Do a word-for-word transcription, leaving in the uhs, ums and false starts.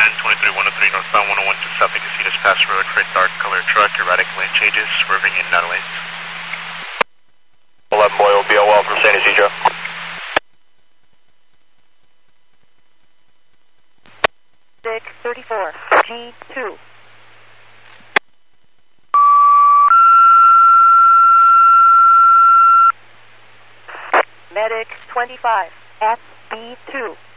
twenty-three one oh three northbound one oh one to South Casitas Pass Road for a dark colored truck, erratic lane changes, swerving in nine lanes. eleven boy, O B O L from San Ysidro. six thirty-four, G two. Medic twenty-five, at B two.